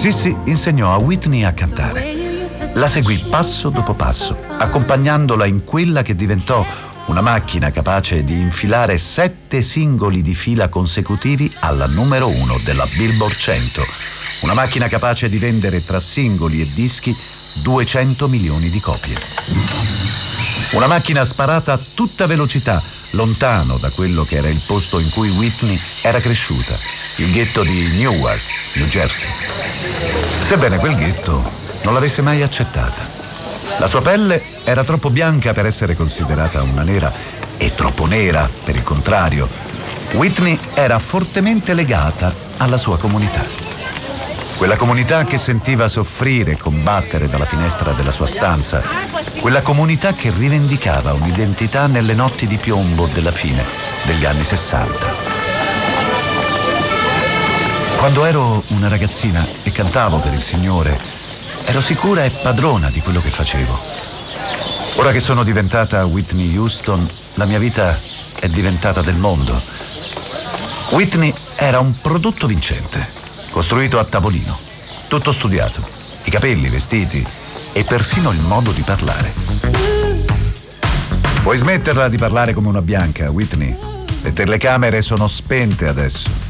Sissi insegnò a Whitney a cantare. La seguì passo dopo passo, accompagnandola in quella che diventò una macchina capace di infilare 7 singoli di fila consecutivi alla numero 1 della Billboard 100. Una macchina capace di vendere tra singoli e dischi 200 milioni di copie. Una macchina sparata a tutta velocità, lontano da quello che era il posto in cui Whitney era cresciuta, il ghetto di Newark, New Jersey. Sebbene quel ghetto non l'avesse mai accettata. La sua pelle era troppo bianca per essere considerata una nera e troppo nera, per il contrario. Whitney era fortemente legata alla sua comunità. Quella comunità che sentiva soffrire e combattere dalla finestra della sua stanza. Quella comunità che rivendicava un'identità nelle notti di piombo della fine degli anni 60. Quando ero una ragazzina e cantavo per il Signore, ero sicura e padrona di quello che facevo. Ora che sono diventata Whitney Houston, la mia vita è diventata del mondo. Whitney era un prodotto vincente, costruito a tavolino, tutto studiato, i capelli, i vestiti e persino il modo di parlare. Puoi smetterla di parlare come una bianca, Whitney? Le telecamere sono spente adesso.